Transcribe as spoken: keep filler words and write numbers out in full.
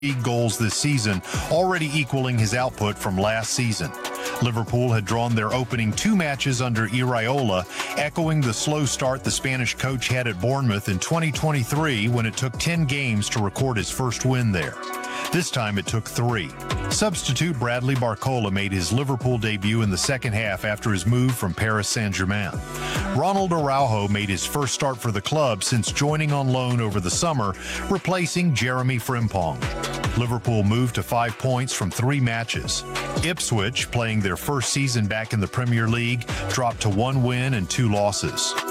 league goals this season, already equaling his output from last season. Liverpool had drawn their opening two matches under Iraola, echoing the slow start the Spanish coach had at Bournemouth in twenty twenty-three when it took ten games to record his first win there. This time it took three. Substitute Bradley Barcola made his Liverpool debut in the second half after his move from Paris Saint-Germain. Ronald Araujo made his first start for the club since joining on loan over the summer, replacing Jeremy Frimpong. Liverpool moved to five points from three matches. Ipswich, playing their first season back in the Premier League, dropped to one win and two losses.